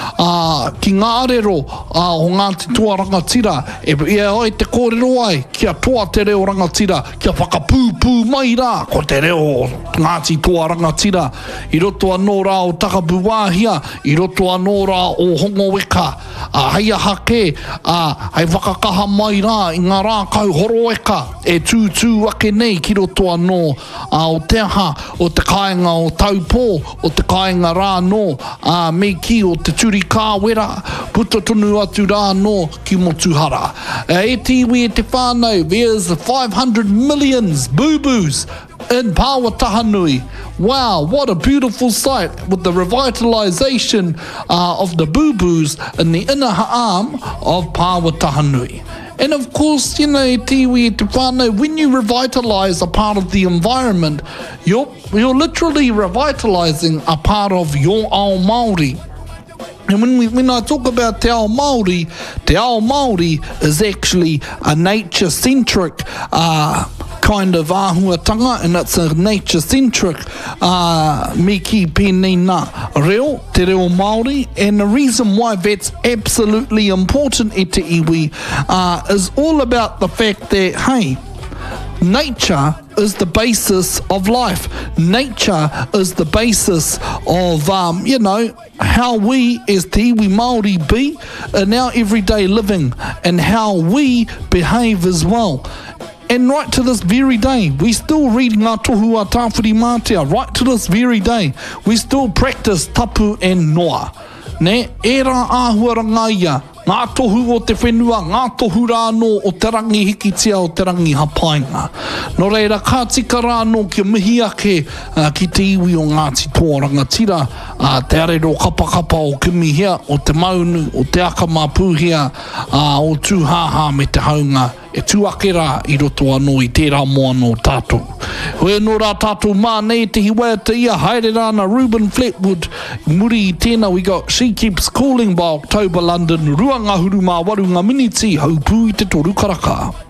ki ngā arero o Ngāti Toa Rangatira, ia oi te kōrero ai, kia toa te reo rangatira, kia whakapūpū mai rā, ko te reo Ngāti Toa Rangatira, i roto anō rā o Takapu Wāhia, i roto anō rā o Hongo Weka, hei aha ke, hei whakakaha mai rā, i ngā rā kau horo eka, e tūtū ake nei ki roto anō o te aha, o te kāinga o taupō, o te kāinga rā nō, me ki o te turi kāwera, puta tonu atu rā nō ki motuhara. E tiwi e te whānau, there's 500 millions boo-boos in Pāwatahanui. Wow, what a beautiful sight with the revitalisation of the boo-boos in the inner arm of Pāwatahanui. And of course, you know, tiwi te whānau, when you revitalise a part of the environment, you're literally revitalising a part of your ao Māori. And when I talk about te ao Māori is actually a nature-centric kind of āhuatanga, and it's a nature-centric me ki pēnei nā reo, te reo Māori, and the reason why that's absolutely important e te iwi is all about the fact that, hey, nature is the basis of life. Nature is the basis of, how we as te iwi Māori be in our everyday living and how we behave as well. And right to this very day, we still read ngā tohu a tāwhiri mātea. Right to this very day, we still practice tapu and noa. Ne, e rā āhua ranga ia, ngā tohu o te whenua, ngā tohu rāno o te rangi hikitia o te rangi hapainga. No reira, ka tika rāno kia mihi ake ki te iwi o Ngāti Toa Rangatira, te arero kapakapa o kimihia, o te maunu, o te akamāpūhia, o tūhaha me te haunga, e tūake rā i roto anō i tērā moa no tātou. Hoi anō rā tātou mā nei te hiwea te ia, haere rāna Ruben Fletwood, muri i tēnā, we got She Keeps Calling by October London, Ruangahuru mā waru ngā miniti, haupū i te toru karaka.